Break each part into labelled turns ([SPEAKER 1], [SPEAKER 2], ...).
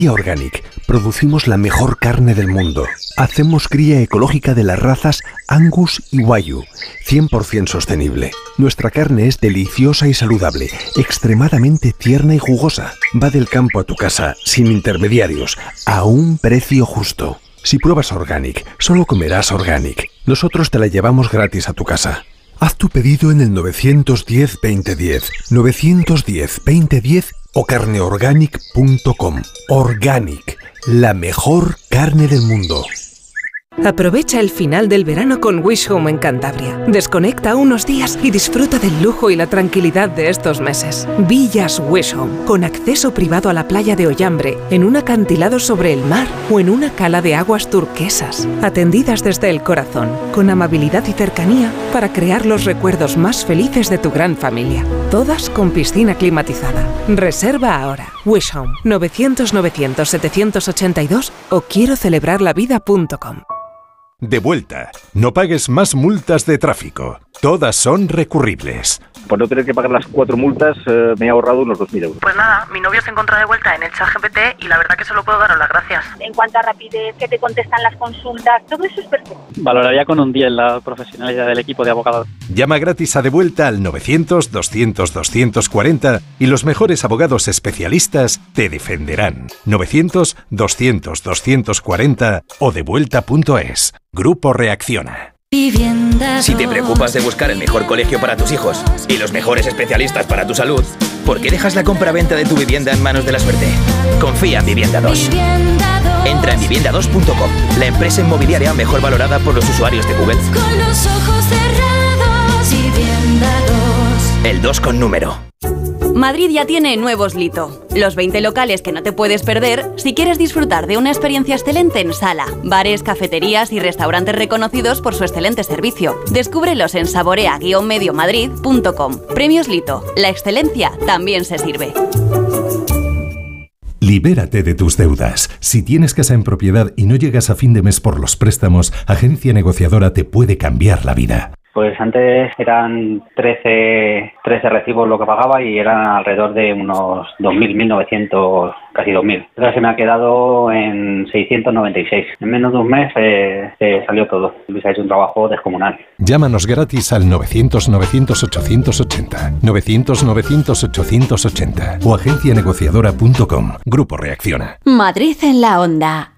[SPEAKER 1] Organic. Producimos la mejor carne del mundo. Hacemos cría ecológica de las razas Angus y Wagyu, 100% sostenible. Nuestra carne es deliciosa y saludable, extremadamente tierna y jugosa. Va del campo a tu casa, sin intermediarios, a un precio justo. Si pruebas Organic, solo comerás Organic. Nosotros te la llevamos gratis a tu casa. Haz tu pedido en el 910-2010, 910-2010 o carneorganic.com. Organic, la mejor carne del mundo.
[SPEAKER 2] Aprovecha el final del verano con Wish Home en Cantabria. Desconecta unos días y disfruta del lujo y la tranquilidad de estos meses. Villas Wish Home, con acceso privado a la playa de Ollambre, en un acantilado sobre el mar o en una cala de aguas turquesas. Atendidas desde el corazón, con amabilidad y cercanía para crear los recuerdos más felices de tu gran familia. Todas con piscina climatizada. Reserva ahora. Wish Home, 900-900-782 o quiero celebrarlavida.com.
[SPEAKER 3] De vuelta. No pagues más multas de tráfico. Todas son recurribles.
[SPEAKER 4] Por no tener que pagar las 4 multas, me he ahorrado unos 2.000 euros.
[SPEAKER 5] Pues nada, mi novio se encontró de vuelta en el ChatGPT y la verdad que solo puedo daros las gracias.
[SPEAKER 6] En cuanto a rapidez, que te contestan las consultas, todo eso es perfecto.
[SPEAKER 7] Valoraría con un 10 la profesionalidad del equipo de abogados.
[SPEAKER 3] Llama gratis a De Vuelta al 900-200-240 y los mejores abogados especialistas te defenderán. 900-200-240 o devuelta.es. Grupo Reacciona.
[SPEAKER 8] Si te preocupas de buscar el mejor colegio para tus hijos y los mejores especialistas para tu salud, ¿por qué dejas la compra-venta de tu vivienda en manos de la suerte? Confía en Vivienda 2. Entra en vivienda2.com, la empresa inmobiliaria mejor valorada por los usuarios de Google.
[SPEAKER 9] Con los ojos cerrados, Vivienda 2.
[SPEAKER 8] El 2 con número.
[SPEAKER 10] Madrid ya tiene nuevos Lito, los 20 locales que no te puedes perder si quieres disfrutar de una experiencia excelente en sala, bares, cafeterías y restaurantes reconocidos por su excelente servicio. Descúbrelos en saborea-mediomadrid.com. Premios Lito, la excelencia también se sirve.
[SPEAKER 11] Libérate de tus deudas. Si tienes casa en propiedad y no llegas a fin de mes por los préstamos, Agencia Negociadora te puede cambiar la vida.
[SPEAKER 7] Pues antes eran 13 recibos lo que pagaba y eran alrededor de unos 2.000, 1.900, casi 2.000. Ahora se me ha quedado en 696. En menos de un mes se salió todo. Luis ha hecho un trabajo descomunal.
[SPEAKER 11] Llámanos gratis al 900-900-880, 900-900-880 o agencianegociadora.com. Grupo Reacciona.
[SPEAKER 10] Madrid en la onda.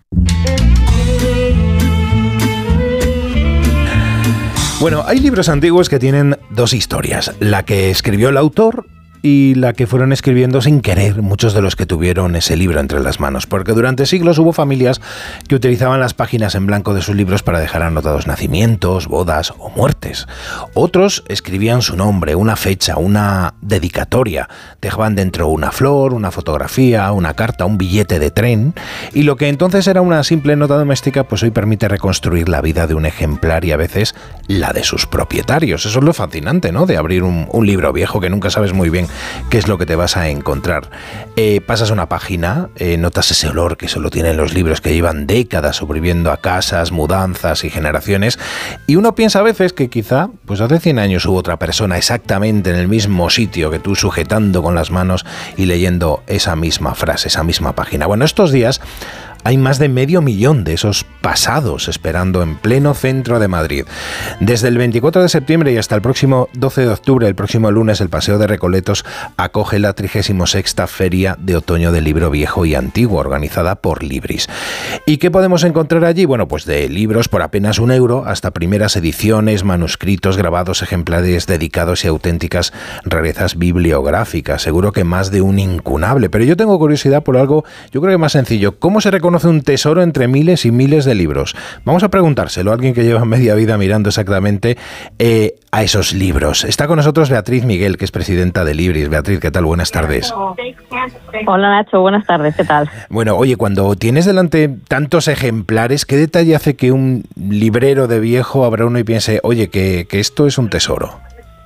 [SPEAKER 12] Bueno, hay libros antiguos que tienen dos historias, la que escribió el autor y la que fueron escribiendo sin querer muchos de los que tuvieron ese libro entre las manos, porque durante siglos hubo familias que utilizaban las páginas en blanco de sus libros para dejar anotados nacimientos, bodas o muertes. Otros escribían su nombre, una fecha, una dedicatoria, dejaban dentro una flor, una fotografía, una carta, un billete de tren, y lo que entonces era una simple nota doméstica, pues hoy permite reconstruir la vida de un ejemplar y a veces la de sus propietarios. Eso es lo fascinante, ¿no?, de abrir un libro viejo que nunca sabes muy bien qué es lo que te vas a encontrar. Pasas una página, notas ese olor que solo tienen los libros que llevan décadas sobreviviendo a casas, mudanzas y generaciones, y uno piensa a veces que quizá pues hace 100 años hubo otra persona exactamente en el mismo sitio que tú, sujetando con las manos y leyendo esa misma frase, esa misma página. Bueno, estos días hay más de 500.000 de esos pasados esperando en pleno centro de Madrid. Desde el 24 de septiembre y hasta el próximo 12 de octubre, el próximo lunes, el Paseo de Recoletos acoge la 36ª Feria de Otoño del Libro Viejo y Antiguo, organizada por Libris. ¿Y qué podemos encontrar allí? Bueno, pues de libros por apenas €1 hasta primeras ediciones, manuscritos, grabados, ejemplares dedicados y auténticas rarezas bibliográficas. Seguro que más de un incunable. Pero yo tengo curiosidad por algo, yo creo que más sencillo. ¿Cómo se reconoce un tesoro entre miles y miles de libros? Vamos a preguntárselo a alguien que lleva media vida mirando exactamente a esos libros. Está con nosotros Beatriz Miguel, que es presidenta de Libris. Beatriz, ¿qué tal? Buenas tardes.
[SPEAKER 13] Hola Nacho, buenas tardes, ¿qué tal?
[SPEAKER 12] Bueno, oye, cuando tienes delante tantos ejemplares, ¿qué detalle hace que un librero de viejo abra uno y piense, oye, que esto es un tesoro?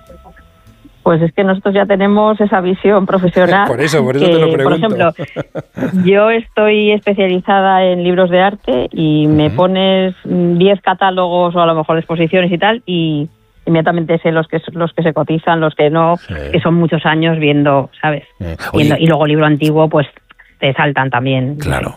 [SPEAKER 13] Pues es que nosotros ya tenemos esa visión profesional.
[SPEAKER 12] Por eso te lo pregunto.
[SPEAKER 13] Por ejemplo, yo estoy especializada en libros de arte y me pones 10 catálogos o a lo mejor exposiciones y tal, y inmediatamente sé los que se cotizan, los que no, que son muchos años viendo, ¿sabes? Y luego libro antiguo, pues te saltan también.
[SPEAKER 12] Claro.